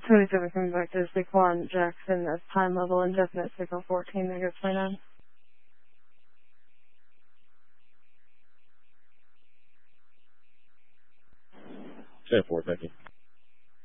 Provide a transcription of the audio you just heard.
27 coming back to Saquon Jackson as time level indefinite signal 14 negative 29. Stand 4, thank you.